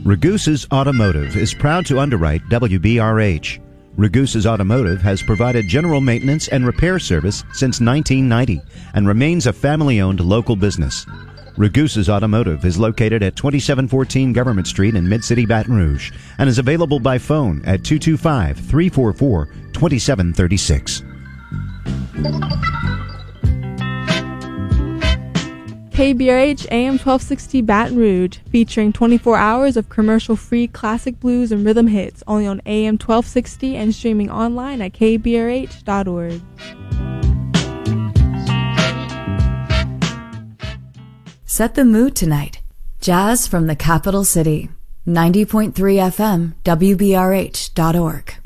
Ragusa's Automotive is proud to underwrite WBRH. Ragusa's Automotive has provided general maintenance and repair service since 1990 and remains a family-owned local business. Ragusa's Automotive is located at 2714 Government Street in Mid-City, Baton Rouge, and is available by phone at 225-344-2736. KBRH AM 1260 Baton Rouge, featuring 24 hours of commercial-free classic blues and rhythm hits, only on AM 1260 and streaming online at kbrh.org. Set the mood tonight. Jazz from the capital city. 90.3 FM, WBRH.org.